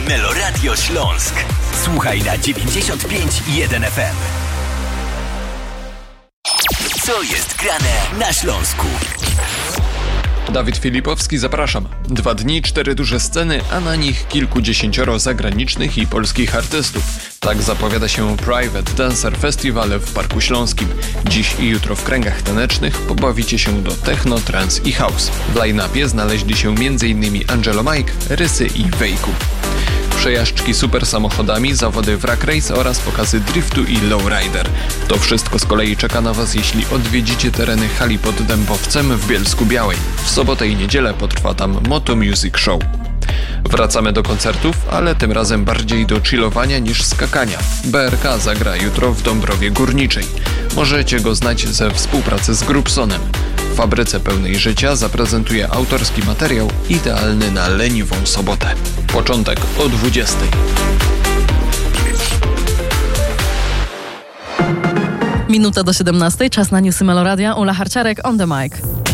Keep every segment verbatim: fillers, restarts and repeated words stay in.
Meloradio Śląsk. Słuchaj na dziewięćdziesiąt pięć i jeden F M. Co jest grane na Śląsku? Dawid Filipowski, zapraszam. Dwa dni, cztery duże sceny, a na nich kilkudziesięcioro zagranicznych i polskich artystów. Tak zapowiada się Private Dancer Festival w Parku Śląskim. Dziś i jutro w kręgach tanecznych pobawicie się do techno, trance i house. W line-upie znaleźli się m.in. Angelo Mike, Rysy i Wejku. Przejażdżki super samochodami, zawody wrak race oraz pokazy driftu i lowrider. To wszystko z kolei czeka na Was, jeśli odwiedzicie tereny hali pod Dębowcem w Bielsku Białej. W sobotę i niedzielę potrwa tam Moto Music Show. Wracamy do koncertów, ale tym razem bardziej do chillowania niż skakania. B R K zagra jutro w Dąbrowie Górniczej. Możecie go znać ze współpracy z Grubsonem. W fabryce pełnej życia zaprezentuje autorski materiał idealny na leniwą sobotę. Początek o dwudziestej. Minuta do siedemnastej, czas na newsy Meloradia. Ula Harciarek, on the mic.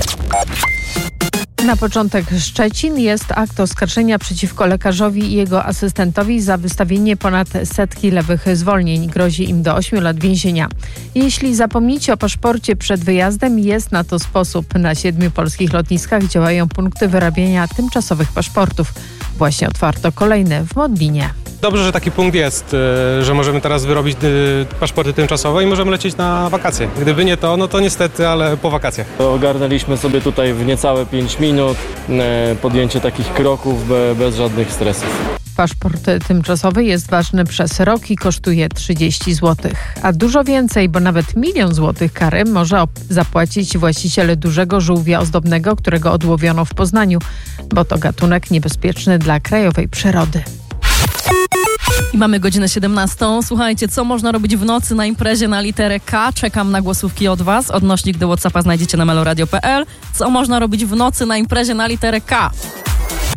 Na początek Szczecin. Jest akt oskarżenia przeciwko lekarzowi i jego asystentowi za wystawienie ponad setki lewych zwolnień. Grozi im do ośmiu lat więzienia. Jeśli zapomnicie o paszporcie przed wyjazdem, jest na to sposób. Na siedmiu polskich lotniskach działają punkty wyrabiania tymczasowych paszportów. Właśnie otwarto kolejne w Modlinie. Dobrze, że taki punkt jest, że możemy teraz wyrobić paszporty tymczasowe i możemy lecieć na wakacje. Gdyby nie to, no to niestety, ale po wakacjach. Ogarnęliśmy sobie tutaj w niecałe pięć minut podjęcie takich kroków bez żadnych stresów. Paszport tymczasowy jest ważny przez rok i kosztuje trzydzieści złotych. A dużo więcej, bo nawet milion złotych kary może zapłacić właściciel dużego żółwia ozdobnego, którego odłowiono w Poznaniu, bo to gatunek niebezpieczny dla krajowej przyrody. I mamy godzinę siedemnastą. Słuchajcie, co można robić w nocy na imprezie na literę K? Czekam na głosówki od Was. Odnośnik do WhatsAppa znajdziecie na meloradio kropka p l. Co można robić w nocy na imprezie na literę K?